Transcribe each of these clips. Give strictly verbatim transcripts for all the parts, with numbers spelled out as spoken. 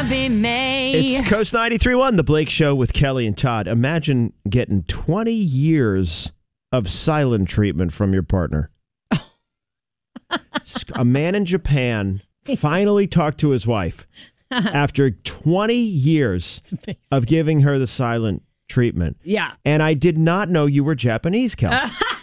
be May. It's Coast ninety-three point one, The Blake Show with Kelly and Todd. Imagine getting twenty years of silent treatment from your partner. A man in Japan finally talked to his wife after twenty years of giving her the silent treatment. Yeah. And I did not know you were Japanese, Kelly.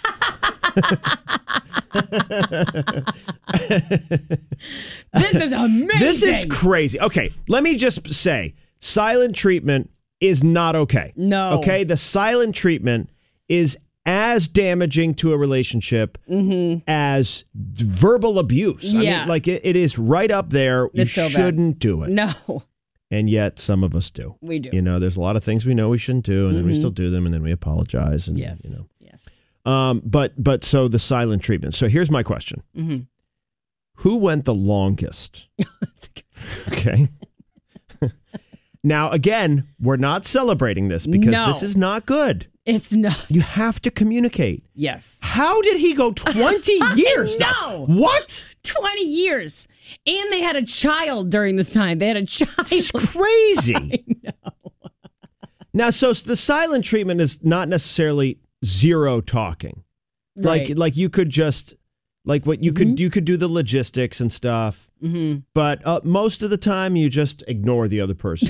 This is amazing. This is crazy. Okay, let me just say, silent treatment is not okay. No. Okay, the silent treatment is as damaging to a relationship mm-hmm. as verbal abuse. Yeah. I mean, like it, it is right up there. You It's so shouldn't bad. do it. No. And yet some of us do. We do. You know, there's a lot of things we know we shouldn't do, and Mm-hmm. then we still do them, and then we apologize. And, Yes. You know. Yes. Um, but but so the silent treatment. So here's my question: Mm-hmm. Who went the longest? Okay. Now again, we're not celebrating this because No. this is not good. It's not. You have to communicate. Yes. How did he go twenty years? know. What? twenty years. And they had a child during this time. They had a child. It's crazy. I know. Now, so the silent treatment is not necessarily zero talking. Right. Like like you could just like what you Mm-hmm. could you could do the logistics and stuff. Mm-hmm. But uh, most of the time you just ignore the other person.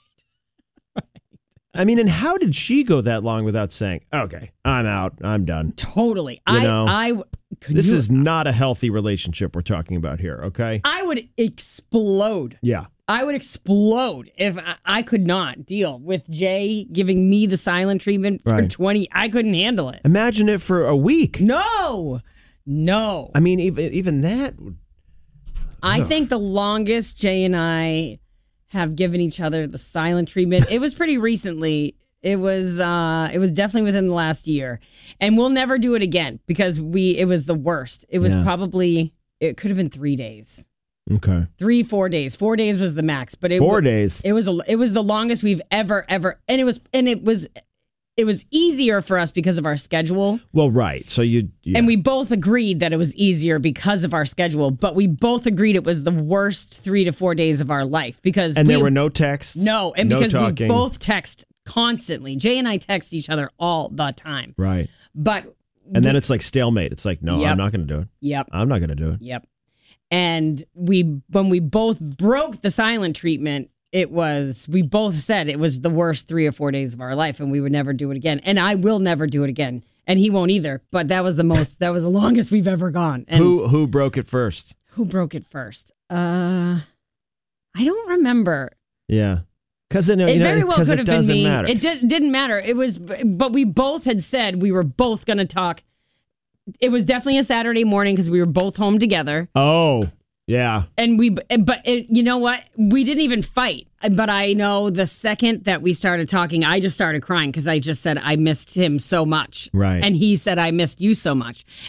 I mean, and how did she go that long without saying, "Okay, I'm out. I'm done." Totally. You I, know, I, could This you- is not a healthy relationship we're talking about here, okay? I would explode. Yeah. I would explode if I, I could not deal with Jay giving me the silent treatment for Right. twenty. I couldn't handle it. Imagine it for a week. No, no. I mean, even even that. would- I think the longest Jay and I have given each other the silent treatment, it was pretty recently. It was uh it was definitely within the last year. And we'll never do it again because we it was the worst. It was Yeah. probably it could have been three days. Okay. Three, four days. Four days was the max. But it Four wa- days. It was a, it was the longest we've ever, ever and it was and it was it was easier for us because of our schedule. Well, right. So you. Yeah. And we both agreed that it was easier because of our schedule, but we both agreed it was the worst three to four days of our life because And we, there were no texts. no, and no because talking. we both text constantly. Jay and I text each other all the time. Right. But And then it's like stalemate. It's like, no, Yep. I'm not going to do it. yep, I'm not going to do it. yep. And we when we both broke the silent treatment, it was we both said it was the worst three or four days of our life and we would never do it again. And I will never do it again. And he won't either. But that was the most that was the longest we've ever gone. And Who who broke it first? Who broke it first? Uh, I don't remember. Yeah. Because it, you It know, very well 'cause could it have been doesn't me. matter. It di- didn't matter. It was, but we both had said we were both going to talk. It was definitely a Saturday morning because we were both home together, oh, yeah. and we. But it, you know what? We didn't even fight. But I know the second that we started talking, I just started crying because I just said I missed him so much. Right. And he said I missed you so much.